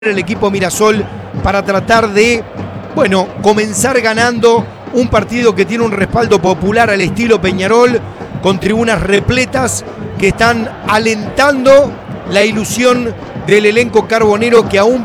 el equipo Mirasol para tratar de, bueno, comenzar ganando un partido que tiene un respaldo popular al estilo Peñarol, con tribunas repletas que están alentando la ilusión del elenco carbonero que aún